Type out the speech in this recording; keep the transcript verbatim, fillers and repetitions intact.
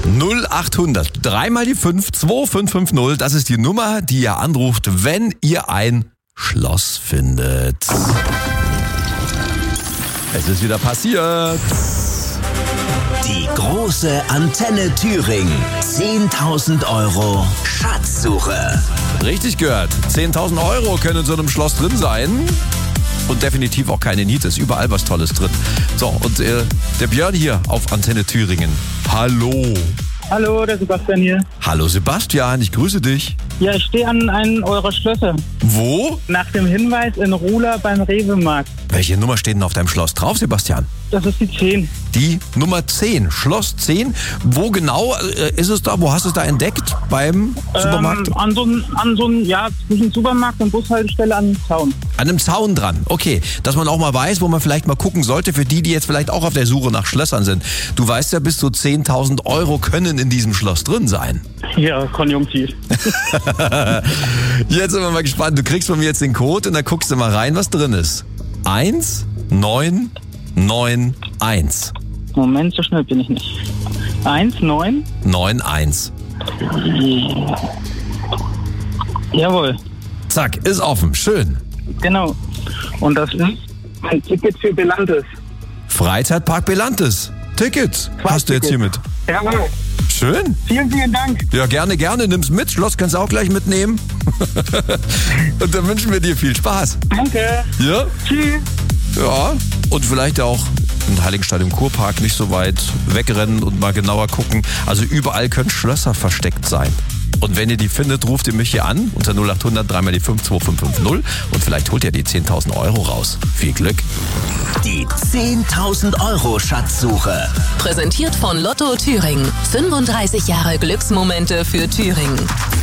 null achthundert, dreimal die fünf, zwei fünf fünf null, das ist die Nummer, die ihr anruft, wenn ihr ein Schloss findet. Es ist wieder passiert. Die große Antenne Thüringen. zehntausend Euro Schatzsuche. Richtig gehört. zehntausend Euro können in so einem Schloss drin sein. Und definitiv auch keine Niete. Ist überall was Tolles drin. So, und äh, der Björn hier auf Antenne Thüringen. Hallo. Hallo, der Sebastian hier. Hallo Sebastian, ich grüße dich. Ja, ich stehe an einem eurer Schlösser. Wo? Nach dem Hinweis in Ruhla beim Rewe-Markt. Welche Nummer steht denn auf deinem Schloss drauf, Sebastian? Das ist die zehn. Die Nummer zehn, Schloss zehn. Wo genau äh, ist es da? Wo hast du es da entdeckt? Beim Supermarkt? Ähm, an so einem, an so einem, ja, zwischen Supermarkt und Bushaltestelle an dem Zaun. An einem Zaun dran. Okay, dass man auch mal weiß, wo man vielleicht mal gucken sollte, für die, die jetzt vielleicht auch auf der Suche nach Schlössern sind. Du weißt ja, bis zu zehntausend Euro können in diesem Schloss drin sein. Ja, konjunktiv. Jetzt sind wir mal gespannt. Du kriegst von mir jetzt den Code und dann guckst du mal rein, was drin ist. eins neun neun eins. Moment, so schnell bin ich nicht. eins neun neun eins. Jawohl, Zack, ist offen. Schön. genau. Und das ist ein Ticket für Belantes. Freizeitpark Belantes. Tickets hast du jetzt hier mit. Jawohl. Schön. Vielen, vielen Dank. Ja, gerne, gerne. Nimm's mit. Schloss kannst du auch gleich mitnehmen. Und dann wünschen wir dir viel Spaß. Danke. Ja? Tschüss. Ja. Und vielleicht auch in Heiligenstadt im Kurpark nicht so weit wegrennen und mal genauer gucken. Also überall können Schlösser versteckt sein. Und wenn ihr die findet, ruft ihr mich hier an unter null achthundert, dreimal die fünf, zwei fünf fünf null und vielleicht holt ihr die zehntausend Euro raus. Viel Glück. Die zehntausend Euro Schatzsuche. Präsentiert von Lotto Thüringen. fünfunddreißig Jahre Glücksmomente für Thüringen.